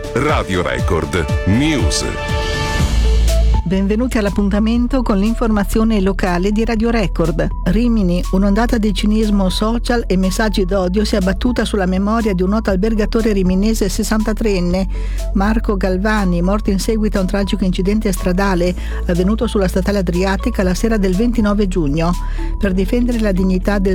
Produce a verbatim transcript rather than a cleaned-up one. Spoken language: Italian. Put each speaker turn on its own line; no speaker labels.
Radio Record News.
Benvenuti all'appuntamento con l'informazione locale di Radio Record. Rimini, un'ondata di cinismo social e messaggi d'odio si è abbattuta sulla memoria di un noto albergatore riminese sessantatreenne, Marco Galvani, morto in seguito a un tragico incidente stradale avvenuto sulla statale Adriatica la sera del ventinove giugno. Per difendere la dignità del